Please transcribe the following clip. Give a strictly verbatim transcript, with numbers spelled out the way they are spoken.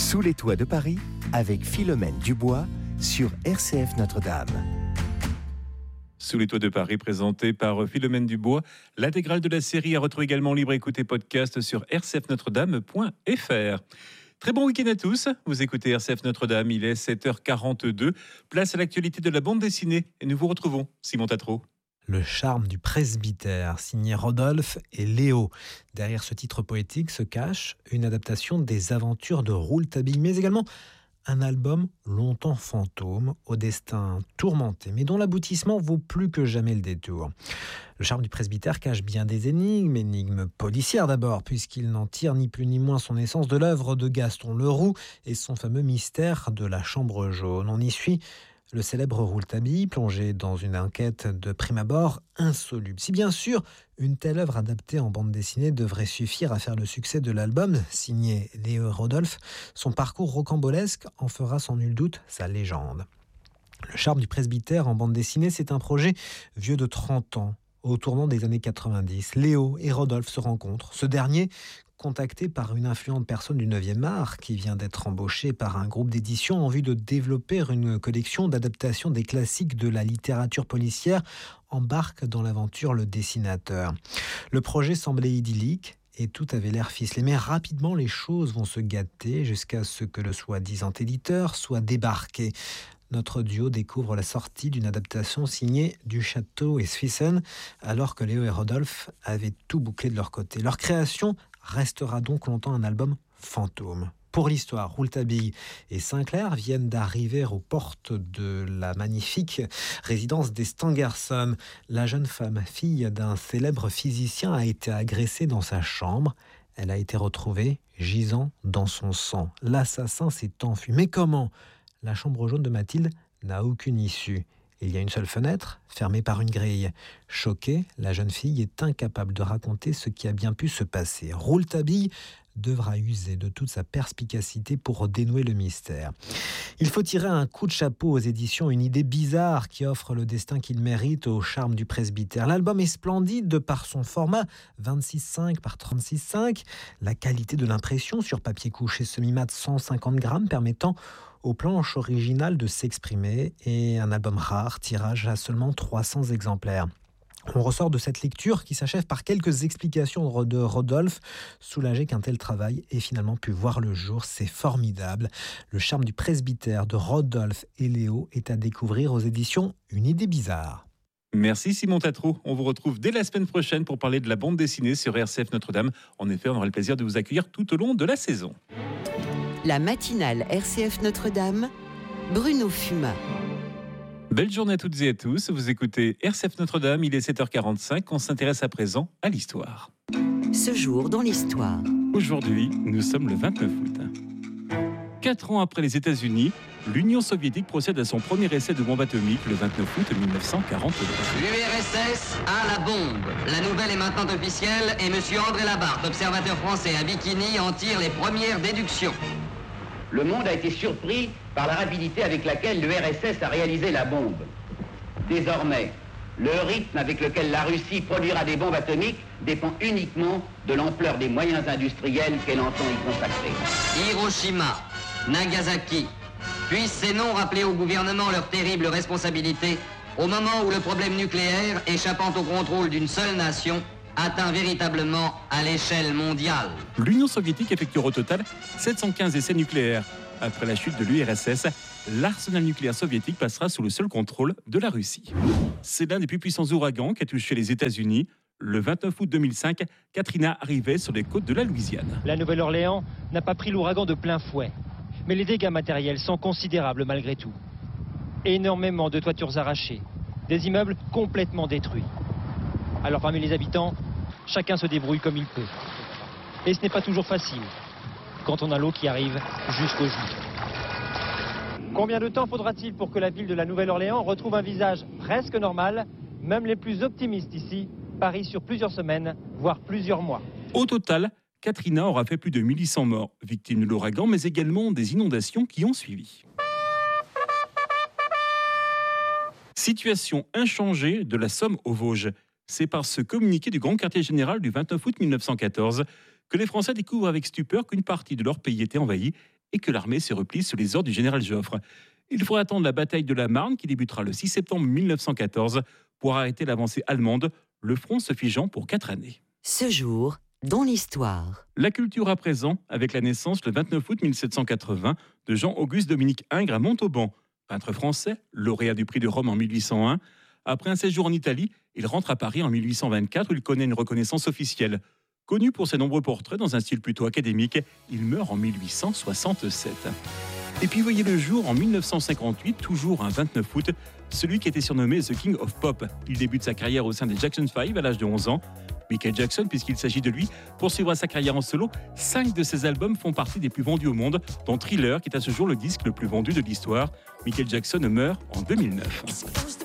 Sous les toits de Paris, avec Philomène Dubois sur R C F Notre-Dame. Sous les toits de Paris, présenté par Philomène Dubois. L'intégrale de la série à retrouver également libre écoute et podcast sur r c f notre dame point f r. Très bon week-end à tous. Vous écoutez R C F Notre-Dame, il est sept heures quarante-deux. Place à l'actualité de la bande dessinée et nous vous retrouvons, Simon Tatro. Le charme du presbytère, signé Rodolphe et Léo. Derrière ce titre poétique se cache une adaptation des aventures de Rouletabille, mais également un album longtemps fantôme, au destin tourmenté, mais dont l'aboutissement vaut plus que jamais le détour. Le charme du presbytère cache bien des énigmes, énigmes policières d'abord, puisqu'il n'en tire ni plus ni moins son essence de l'œuvre de Gaston Leroux et son fameux mystère de la chambre jaune. On y suit le célèbre Rouletabille, plongé dans une enquête de prime abord insoluble. Si bien sûr, une telle œuvre adaptée en bande dessinée devrait suffire à faire le succès de l'album, signé Léo et Rodolphe, son parcours rocambolesque en fera sans nul doute sa légende. Le charme du presbytère en bande dessinée, c'est un projet vieux de trente ans. Au tournant des années quatre-vingt-dix, Léo et Rodolphe se rencontrent. Ce dernier, contacté par une influente personne du neuvième art qui vient d'être embauchée par un groupe d'édition en vue de développer une collection d'adaptations des classiques de la littérature policière, embarque dans l'aventure le dessinateur. Le projet semblait idyllique et tout avait l'air ficelé, mais rapidement les choses vont se gâter jusqu'à ce que le soi-disant éditeur soit débarqué. Notre duo découvre la sortie d'une adaptation signée Duchâteau et Suissen, alors que Léo et Rodolphe avaient tout bouclé de leur côté. Leur création restera donc longtemps un album fantôme. Pour l'histoire, Rouletabille et Sinclair viennent d'arriver aux portes de la magnifique résidence des Stangerson. La jeune femme, fille d'un célèbre physicien, a été agressée dans sa chambre. Elle a été retrouvée gisant dans son sang. L'assassin s'est enfui. Mais comment ? La chambre jaune de Mathilde n'a aucune issue. Il y a une seule fenêtre, fermée par une grille. Choquée, la jeune fille est incapable de raconter ce qui a bien pu se passer. Rouletabille devra user de toute sa perspicacité pour dénouer le mystère. Il faut tirer un coup de chapeau aux éditions, une idée bizarre qui offre le destin qu'il mérite au charme du presbytère. L'album est splendide de par son format, vingt-six cinq par trente-six cinq, la qualité de l'impression sur papier couché semi-mat cent cinquante grammes permettant aux planches originales de s'exprimer, et un album rare, tirage à seulement trois cents exemplaires. On ressort de cette lecture qui s'achève par quelques explications de Rodolphe, soulagé qu'un tel travail ait finalement pu voir le jour. C'est formidable. Le charme du presbytère de Rodolphe et Léo est à découvrir aux éditions Une idée bizarre. Merci Simon Tatro. On vous retrouve dès la semaine prochaine pour parler de la bande dessinée sur R C F Notre-Dame. En effet, on aura le plaisir de vous accueillir tout au long de la saison. La matinale R C F Notre-Dame, Bruno Fumat. Belle journée à toutes et à tous. Vous écoutez R C F Notre-Dame, il est sept heures quarante-cinq. On s'intéresse à présent à l'histoire. Ce jour dans l'histoire. Aujourd'hui, nous sommes le vingt-neuf août. Quatre ans après les États-Unis, l'Union soviétique procède à son premier essai de bombe atomique le vingt-neuf août mille neuf cent quarante-deux. L'U R S S a la bombe. La nouvelle est maintenant officielle et M. André Labarthe, observateur français à Bikini, en tire les premières déductions. Le monde a été surpris par la rapidité avec laquelle l'U R S S a réalisé la bombe. Désormais, le rythme avec lequel la Russie produira des bombes atomiques dépend uniquement de l'ampleur des moyens industriels qu'elle entend y consacrer. Hiroshima, Nagasaki, puissent ces noms rappeler au gouvernement leur terrible responsabilité au moment où le problème nucléaire, échappant au contrôle d'une seule nation, atteint véritablement à l'échelle mondiale. L'Union soviétique effectuera au total sept cent quinze essais nucléaires. Après la chute de l'U R S S, l'arsenal nucléaire soviétique passera sous le seul contrôle de la Russie. C'est l'un des plus puissants ouragans qui a touché les États-Unis. Le vingt-neuf août deux mille cinq, Katrina arrivait sur les côtes de la Louisiane. La Nouvelle-Orléans n'a pas pris l'ouragan de plein fouet, mais les dégâts matériels sont considérables malgré tout. Énormément de toitures arrachées, des immeubles complètement détruits. Alors parmi les habitants, chacun se débrouille comme il peut. Et ce n'est pas toujours facile, quand on a l'eau qui arrive jusqu'aux genoux. Combien de temps faudra-t-il pour que la ville de la Nouvelle-Orléans retrouve un visage presque normal ? Même les plus optimistes ici parient sur plusieurs semaines, voire plusieurs mois. Au total, Katrina aura fait plus de mille huit cents morts, victimes de l'ouragan, mais également des inondations qui ont suivi. Situation inchangée de la Somme aux Vosges. C'est par ce communiqué du Grand Quartier Général du vingt-neuf août mille neuf cent quatorze que les Français découvrent avec stupeur qu'une partie de leur pays était envahie et que l'armée se replie sous les ordres du général Joffre. Il faudra attendre la bataille de la Marne qui débutera le six septembre mille neuf cent quatorze pour arrêter l'avancée allemande, le front se figeant pour quatre années. Ce jour, dans l'histoire. La culture à présent, avec la naissance le vingt-neuf août mille sept cent quatre-vingts de Jean-Auguste Dominique Ingres à Montauban, peintre français, lauréat du prix de Rome en mille huit cent un. Après un séjour en Italie, il rentre à Paris en mille huit cent vingt-quatre où il connaît une reconnaissance officielle. Connu pour ses nombreux portraits dans un style plutôt académique, il meurt en mille huit cent soixante-sept. Et puis voyez le jour en mille neuf cent cinquante-huit, toujours un vingt-neuf août, celui qui était surnommé The King of Pop. Il débute sa carrière au sein des Jackson five à l'âge de onze ans. Michael Jackson, puisqu'il s'agit de lui, poursuivra sa carrière en solo. Cinq de ses albums font partie des plus vendus au monde, dont Thriller, qui est à ce jour le disque le plus vendu de l'histoire. Michael Jackson meurt en deux mille neuf.